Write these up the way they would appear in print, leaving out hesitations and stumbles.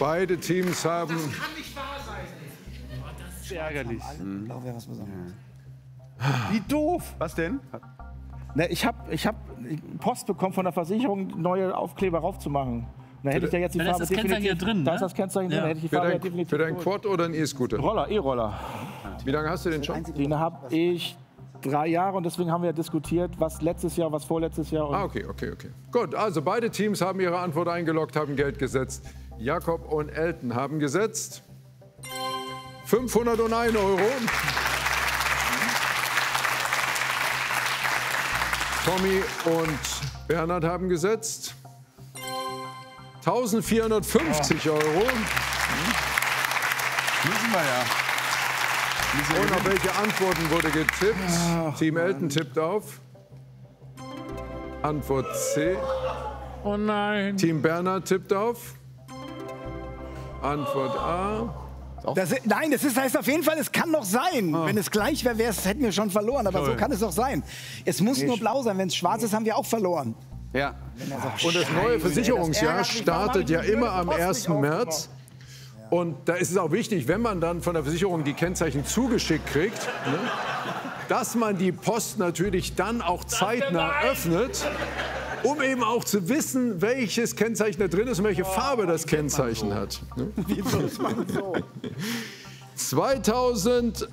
Beide Teams haben... Das kann nicht wahr sein. Das ist ärgerlich. Wie doof. Was denn? Na, ich hab Post bekommen von der Versicherung, neue Aufkleber raufzumachen. Da hätte ich da jetzt die Da Farbe ist das Kennzeichen hier drin, Da ne? ist das Kennzeichen drin, da hätte ich die Für Farbe dein, definitiv für deinen geholt. Quad oder einen E-Scooter? Roller, E-Roller. Wie lange hast du den schon? Den habe ich 3 Jahre und deswegen haben wir diskutiert, was letztes Jahr, was vorletztes Jahr. Und Okay. Gut, also beide Teams haben ihre Antwort eingeloggt, haben Geld gesetzt. Jakob und Elton haben gesetzt 501 €. Tommy und Bernhard haben gesetzt 1450 €. Müssen wir ja. Und auf welche Antworten wurde getippt? Team Elton tippt auf Antwort C. Oh nein. Team Bernhard tippt auf Antwort A. Nein, das heißt auf jeden Fall, es kann noch sein. Wenn es gleich wäre, hätten wir schon verloren. Aber so kann es doch sein. Es muss nur blau sein. Wenn es schwarz ist, haben wir auch verloren. Ja. Und das neue Versicherungsjahr startet ja immer am 1. März. Und da ist es auch wichtig, wenn man dann von der Versicherung die Kennzeichen zugeschickt kriegt, ne, dass man die Post natürlich dann auch zeitnah öffnet, um eben auch zu wissen, welches Kennzeichen da drin ist und welche Farbe das Kennzeichen hat. Ne? 2000...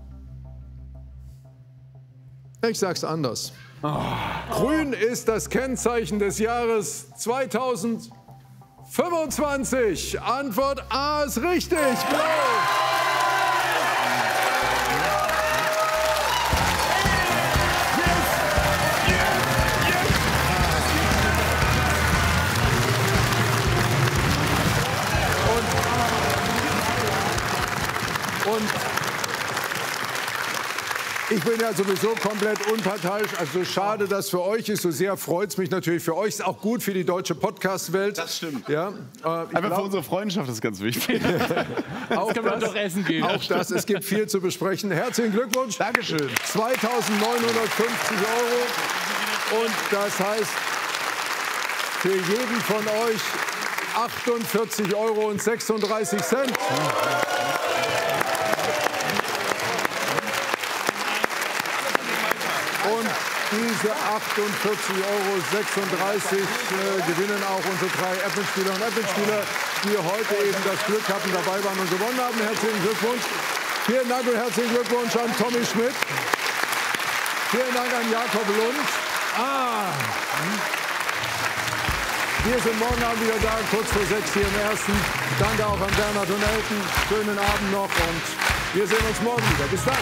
Ich sag's anders. Grün ist das Kennzeichen des Jahres 2025. Antwort A ist richtig. Blau. Und ich bin ja sowieso komplett unparteiisch. Also schade, dass für euch ist. So sehr freut es mich natürlich. Für euch ist auch gut für die deutsche Podcast-Welt. Das stimmt. Ja, Aber für unstre Freundschaft ist ganz wichtig. auch Kann man doch essen gehen. Auch das, es gibt viel zu besprechen. Herzlichen Glückwunsch. Dankeschön. 2.950 €. Und das heißt, für jeden von euch 48,36 €. Und diese 48,36 € gewinnen auch unsere 3 Apple-Spieler und Apple-Spieler, die heute eben das Glück hatten, dabei waren und gewonnen haben. Herzlichen Glückwunsch. Vielen Dank und herzlichen Glückwunsch an Tommy Schmidt. Vielen Dank an Jakob Lund. Wir sind morgen Abend wieder da, kurz vor 6 hier im Ersten. Danke auch an Bernhard und Elton. Schönen Abend noch und wir sehen uns morgen wieder. Bis dann.